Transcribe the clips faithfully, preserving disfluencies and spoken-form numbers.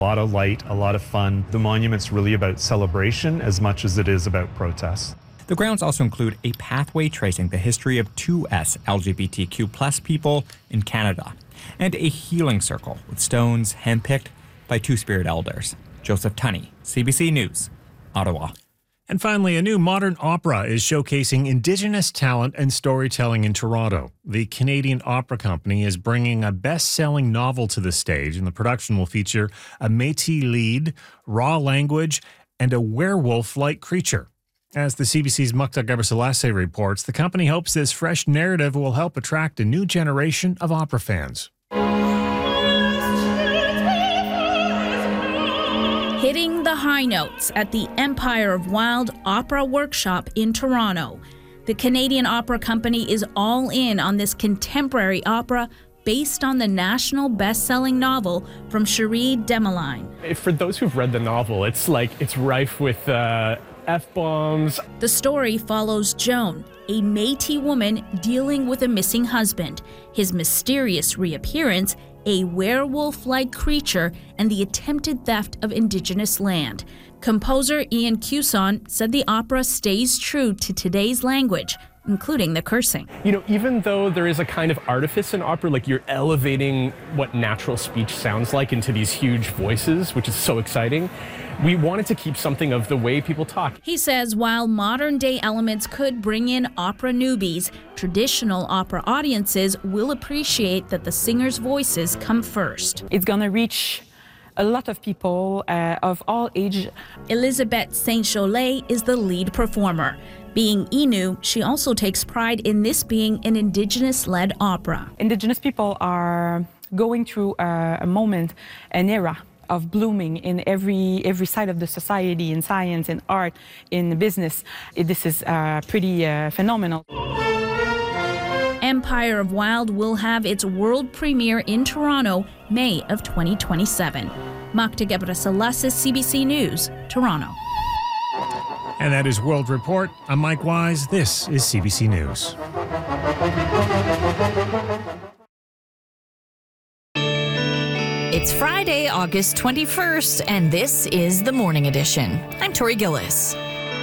A lot of light, a lot of fun. The monument's really about celebration as much as it is about protest. The grounds also include a pathway tracing the history of two S L G B T Q plus people in Canada, and a healing circle with stones handpicked by Two-Spirit elders. Joseph Tunney, C B C News, Ottawa. And finally, a new modern opera is showcasing Indigenous talent and storytelling in Toronto. The Canadian Opera Company is bringing a best-selling novel to the stage, and the production will feature a Métis lead, raw language, and a werewolf-like creature. As the C B C's Mukta Gebrselassie reports, the company hopes this fresh narrative will help attract a new generation of opera fans. Hitting the high notes at the Empire of Wild Opera Workshop in Toronto. The Canadian Opera Company is all in on this contemporary opera based on the national best-selling novel from Cherie Demeline. For those who've read the novel, it's like it's rife with uh, F-bombs. The story follows Joan, a Métis woman dealing with a missing husband, his mysterious reappearance, a werewolf-like creature, and the attempted theft of Indigenous land. Composer Ian Cuson said the opera stays true to today's language, including the cursing. You know, even though there is a kind of artifice in opera, like you're elevating what natural speech sounds like into these huge voices, which is so exciting, we wanted to keep something of the way people talk. He says while modern-day elements could bring in opera newbies, traditional opera audiences will appreciate that the singers' voices come first. It's going to reach a lot of people uh, of all age. Elizabeth Saint-Cholet is the lead performer. Being Innu, she also takes pride in this being an Indigenous-led opera. Indigenous people are going through a, a moment, an era of blooming in every every side of the society, in science, in art, in business. This is uh, pretty uh, phenomenal. Empire of Wild will have its world premiere in Toronto, May of twenty twenty-seven. Mukta Gebrselassie, C B C News, Toronto. And that is World Report. I'm Mike Wise. This is C B C News. It's Friday, August twenty-first, and this is the Morning Edition. I'm Tori Gillis.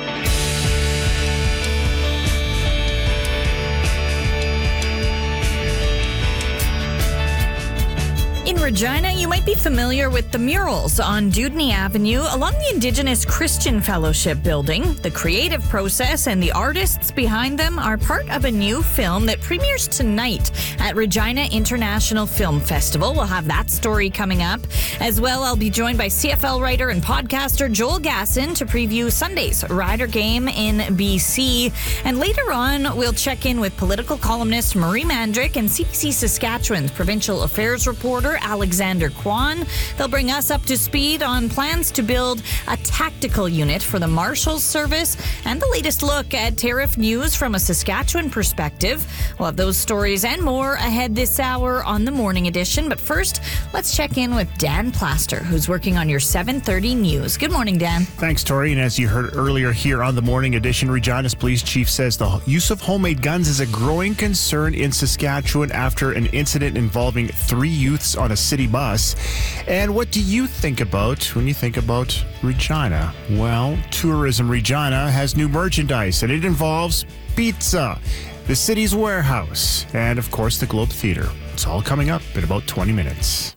In Regina, you might be familiar with the murals on Dewdney Avenue along the Indigenous Christian Fellowship building. The creative process and the artists behind them are part of a new film that premieres tonight at Regina International Film Festival. We'll have that story coming up. As well, I'll be joined by C F L writer and podcaster Joel Gasson to preview Sunday's Rider game in B C. And later on, we'll check in with political columnist Marie Mandrick and C B C Saskatchewan's provincial affairs reporter Alexander Kwan. They'll bring us up to speed on plans to build a tactical unit for the Marshals Service and the latest look at tariff news from a Saskatchewan perspective. We'll have those stories and more ahead this hour on the Morning Edition. But first, let's check in with Dan Plaster, who's working on your seven thirty news. Good morning, Dan. Thanks, Tori. And as you heard earlier here on the Morning Edition, Regina's police chief says the use of homemade guns is a growing concern in Saskatchewan after an incident involving three youths on a city bus. And what do you think about when you think about Regina? Well, Tourism Regina has new merchandise, and it involves pizza, the city's warehouse, and of course the Globe Theatre. It's all coming up in about twenty minutes.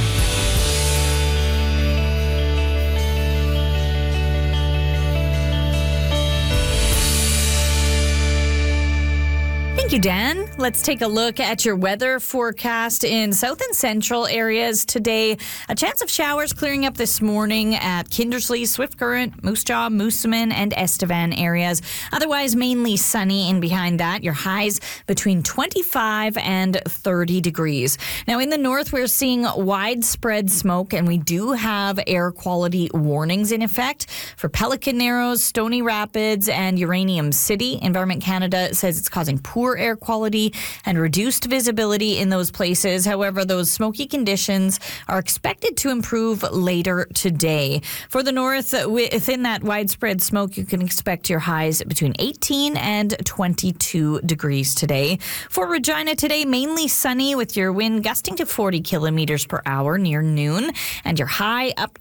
Thank you, Dan. Let's take a look at your weather forecast in south and central areas today. A chance of showers clearing up this morning at Kindersley, Swift Current, Moose Jaw, Moosomin, and Estevan areas. Otherwise, mainly sunny, and behind that, your highs between twenty-five and thirty degrees. Now, in the north, we're seeing widespread smoke, and we do have air quality warnings in effect for Pelican Narrows, Stony Rapids, and Uranium City. Environment Canada says it's causing poor air quality and reduced visibility in those places. However, those smoky conditions are expected to improve later today. For the north, within that widespread smoke, you can expect your highs between eighteen and twenty-two degrees today. For Regina today, mainly sunny with your wind gusting to forty kilometers per hour near noon, and your high up